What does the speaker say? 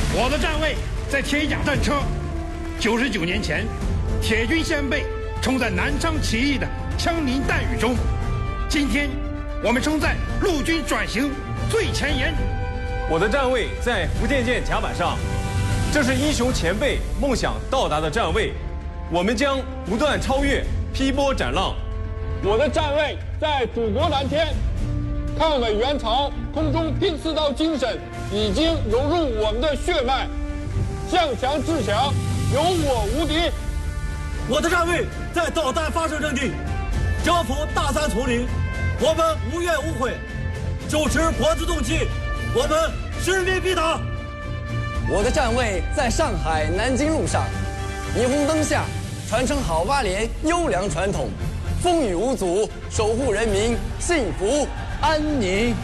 我的站位在铁甲战车。99年前，铁军先辈冲在南昌起义的枪林弹雨中，今天我们冲在陆军转型最前沿。 我的站位在福建舰甲板上，这是英雄前辈梦想到达的站位，我们将不断超越，劈波斩浪。 我的站位在祖国蓝天，抗美援朝空中拼刺刀精神已经融入我们的血脉，向强制强，有我无敌。 我的站位在导弹发射阵地，征服大山丛林，我们无怨无悔，手持国之重器，我们使命必达。 我的站位在上海南京路上，霓虹灯下传承好八连优良传统，风雨无阻，守护人民幸福安宁。